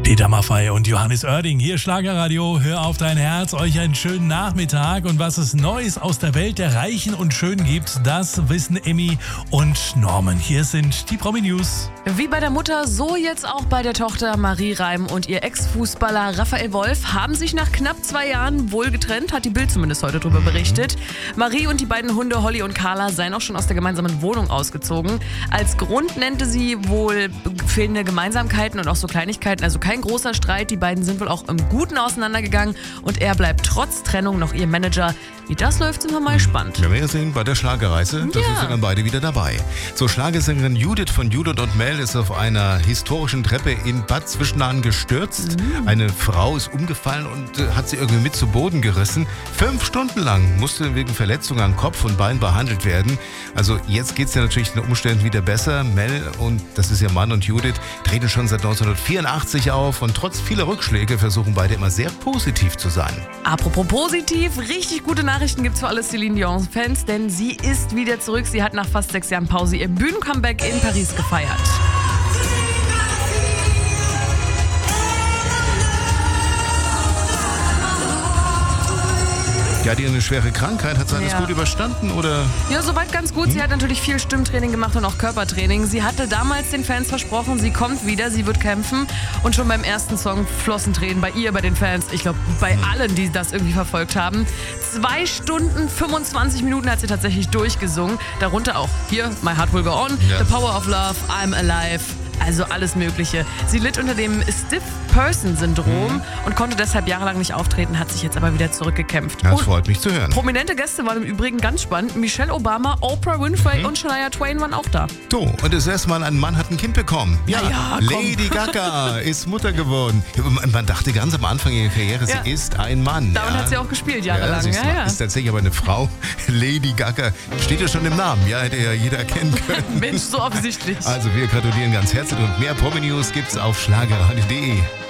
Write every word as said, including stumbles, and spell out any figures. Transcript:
Peter Maffay und Johannes Oerding, hier Schlagerradio, hör auf dein Herz, euch einen schönen Nachmittag und was es Neues aus der Welt der Reichen und Schönen gibt, das wissen Emmy und Norman. Hier sind die Promi-News. Wie bei der Mutter, so jetzt auch bei der Tochter. Marie Reim und ihr Ex-Fußballer Raphael Wolf haben sich nach knapp zwei Jahren wohl getrennt, hat die Bild zumindest heute darüber berichtet. Marie und die beiden Hunde Holly und Carla seien auch schon aus der gemeinsamen Wohnung ausgezogen. Als Grund nannte sie wohl fehlende Gemeinsamkeiten und auch so Kleinigkeiten, also kein großer Streit. Die beiden sind wohl auch im Guten auseinandergegangen und er bleibt trotz Trennung noch ihr Manager. Wie das läuft, sind wir mal gespannt. Wir werden ja sehen bei der Schlagerreise, da Ja. sind sie dann beide wieder dabei. So, Schlagersängerin Judith von Judith und Mel ist auf einer historischen Treppe in Bad Zwischenahn gestürzt. Mhm. Eine Frau ist umgefallen und äh, hat sie irgendwie mit zu Boden gerissen. Fünf Stunden lang musste wegen Verletzungen an Kopf und Bein behandelt werden. Also jetzt geht es ja natürlich den Umständen wieder besser. Mel und, das ist ihr Mann, und Judith treten schon seit neunzehnhundertvierundachtzig auf und trotz vieler Rückschläge versuchen beide immer sehr positiv zu sein. Apropos positiv, richtig gute Nachrichten gibt's für alle Celine Dion-Fans, denn sie ist wieder zurück. Sie hat nach fast sechs Jahren Pause ihr Bühnencomeback in Paris gefeiert. Ja, die eine schwere Krankheit, hat sie alles Ja. gut überstanden, oder? Ja, soweit ganz gut. Sie hat natürlich viel Stimmtraining gemacht und auch Körpertraining. Sie hatte damals den Fans versprochen, sie kommt wieder, sie wird kämpfen. Und schon beim ersten Song flossen Tränen bei ihr, bei den Fans. Ich glaube, bei allen, die das irgendwie verfolgt haben. Zwei Stunden, fünfundzwanzig Minuten hat sie tatsächlich durchgesungen. Darunter auch hier My Heart Will Go On, Ja. The Power of Love, I'm Alive. Also alles Mögliche. Sie litt unter dem Stiff-Person-Syndrom mhm. und konnte deshalb jahrelang nicht auftreten, hat sich jetzt aber wieder zurückgekämpft. Ja, das Und freut mich zu hören. prominente Gäste waren im Übrigen ganz spannend. Michelle Obama, Oprah Winfrey Mhm. und Shania Twain waren auch da. So, und das erste Mal, ein Mann hat ein Kind bekommen. Ja, Na ja, komm. Lady Gaga ist Mutter geworden. Ja, man- man dachte ganz am Anfang ihrer Karriere, Ja. sie ist ein Mann. Damit ja. hat sie auch gespielt, jahrelang. siehst du Ja, mal, ja. Ist tatsächlich aber eine Frau. Lady Gaga steht ja schon im Namen. Ja, hätte ja jeder erkennen können. Mensch, so offensichtlich. Also wir gratulieren ganz herzlich und mehr Promi-News gibt's auf schlagerradio punkt de.